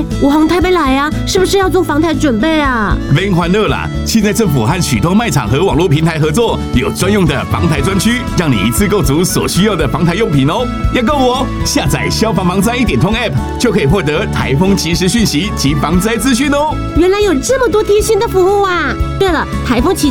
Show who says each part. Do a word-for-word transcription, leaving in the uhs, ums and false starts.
Speaker 1: 哎，我从台北来啊，是不是要做防台准备啊？
Speaker 2: 免欢乐啦！现在政府和许多卖场和网络平台合作，有专用的防台专区，让你一次购足所需要的防台用品哦。要购哦，下载消防防灾一点通 App 就可以获得台风即时讯息及防灾资讯哦。
Speaker 1: 原来有这么多贴心的服务啊！对了，台风期